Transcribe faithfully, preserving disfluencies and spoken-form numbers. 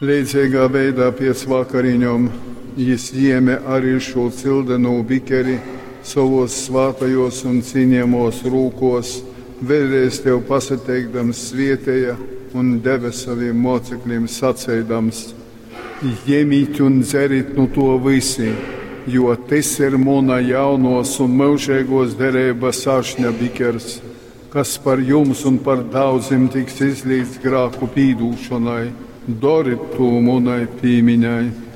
Līdzīgā veidā pēc vakariņām Jis ņēma arī šo cildeno bikeri savos svātajos un ciņamos rūkos, vēlreiz tev pasateikdams svietēja un deva saviem mocekļiem sacēdams: Ņemiet un dzerit no to visi, jo tas ir mana jaunos un mūžīgos derības ašņa bikers, kas par jums un par daudziem tiks izlīdz grāku pīdūšanai. Dariet to manai piemiņai.